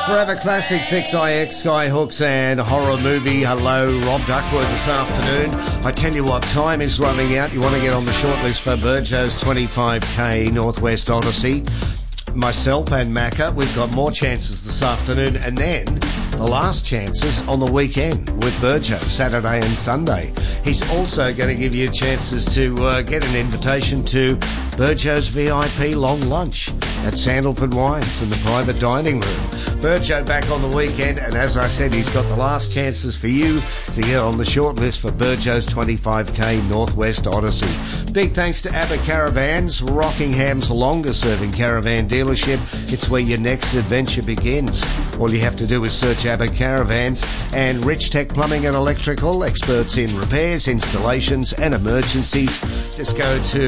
Forever Classic, 6IX, Skyhooks and horror movie. Hello, Rob Duckworth this afternoon. I tell you what, time is running out. You want to get on the shortlist for Burjo's 25k Northwest Odyssey. Myself and Macca, we've got more chances this afternoon, and then the last chances on the weekend with Burjo, Saturday and Sunday. He's also going to give you chances to get an invitation to Burjo's VIP long lunch at Sandalford Wines in the private dining room. Burjo back on the weekend, and as I said, he's got the last chances for you to get on the shortlist for Burjo's 25k Northwest Odyssey. Big thanks to ABBA Caravans, Rockingham's longest-serving caravan dealership. It's where your next adventure begins. All you have to do is search ABBA Caravans, and Rich Tech Plumbing and Electrical, experts in repairs, installations and emergencies. Just go to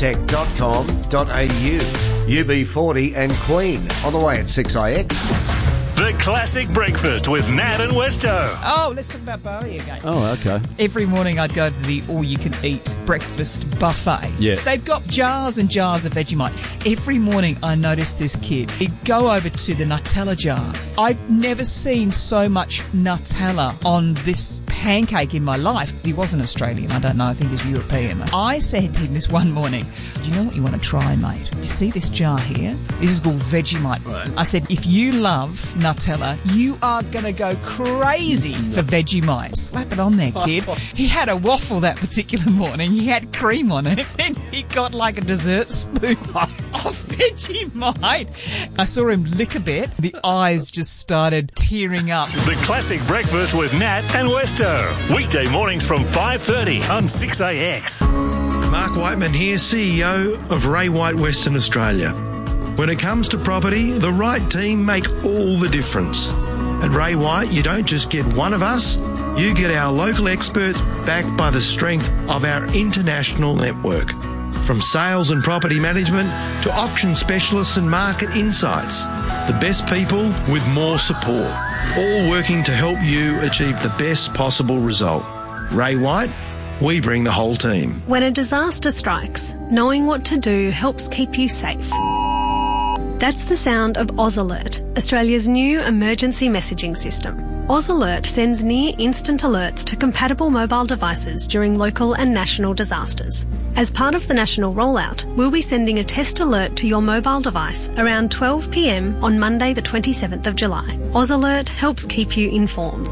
richtech.com.au. UB40 and Queen on the way at 6IX. The Classic Breakfast with Nat and Westo. Oh, let's talk about Bali again. Oh, okay. Every morning I'd go to the all-you-can-eat breakfast buffet. Yeah. They've got jars and jars of Vegemite. Every morning I noticed this kid. He'd go over to the Nutella jar. I've never seen so much Nutella on this pancake in my life. He wasn't Australian, I don't know, I think he's European. I said to him this one morning, do you know what you want to try, mate? Do you see this jar here? This is called Vegemite. Right. I said, if you love Nutella, you are going to go crazy for Vegemite. Slap it on there, kid. He had a waffle that particular morning. He had cream on it, and he got like a dessert spoon of Vegemite. I saw him lick a bit. The eyes just started tearing up. The Classic Breakfast with Nat and Westo. Weekday mornings from 5:30 on 6AX. Mark Whiteman here, CEO of Ray White Western Australia. When it comes to property, the right team make all the difference. At Ray White, you don't just get one of us, you get our local experts backed by the strength of our international network. From sales and property management to auction specialists and market insights, the best people with more support, all working to help you achieve the best possible result. Ray White, we bring the whole team. When a disaster strikes, knowing what to do helps keep you safe. That's the sound of Oz Alert, Australia's new emergency messaging system. Oz Alert sends near-instant alerts to compatible mobile devices during local and national disasters. As part of the national rollout, we'll be sending a test alert to your mobile device around 12 p.m. on Monday the 27th of July. Oz Alert helps keep you informed.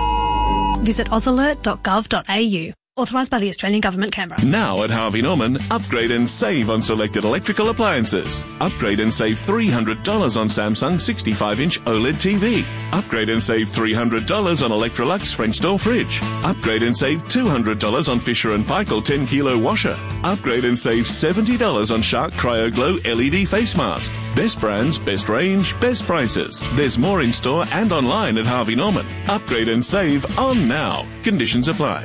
Visit ozalert.gov.au. Authorised by the Australian Government, Canberra. Now at Harvey Norman, upgrade and save on selected electrical appliances. Upgrade and save $300 on Samsung 65-inch OLED TV. Upgrade and save $300 on Electrolux French door fridge. Upgrade and save $200 on Fisher & Paykel 10-kilo washer. Upgrade and save $70 on Shark CryoGlow LED face mask. Best brands, best range, best prices. There's more in store and online at Harvey Norman. Upgrade and save on now. Conditions apply.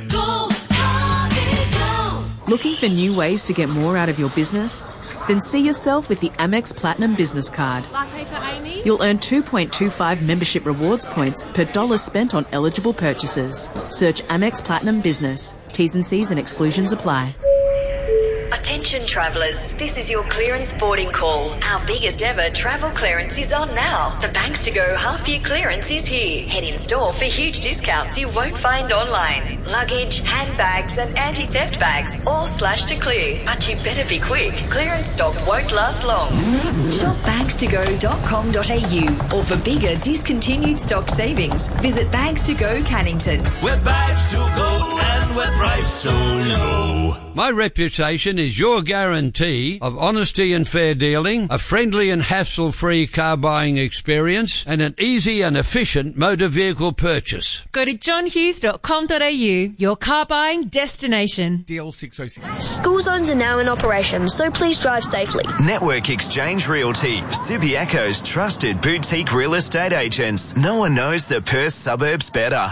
Looking for new ways to get more out of your business? Then see yourself with the Amex Platinum Business Card. Latte for Amy? You'll earn 2.25 membership rewards points per dollar spent on eligible purchases. Search Amex Platinum Business. T's and C's and exclusions apply. Attention travellers, this is your clearance boarding call. Our biggest ever travel clearance is on now. The Banks to Go half-year clearance is here. Head in store for huge discounts you won't find online. Luggage, handbags and anti-theft bags all slashed to clear. But you better be quick. Clearance stock won't last long. Shop bagstogo.com.au or for bigger discontinued stock savings, visit Bags to Go Cannington. We're Bags to Go and we're priced so low. My reputation is your guarantee of honesty and fair dealing, a friendly and hassle-free car buying experience, and an easy and efficient motor vehicle purchase. Go to johnhughes.com.au, your car buying destination. DL 606. School zones are now in operation, so please drive safely. Network Exchange Realty, Subiaco's trusted boutique real estate agents. No one knows the Perth suburbs better.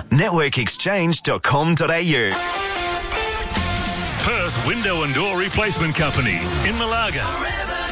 Networkexchange.com.au. Perth Window and Door Replacement Company in Malaga.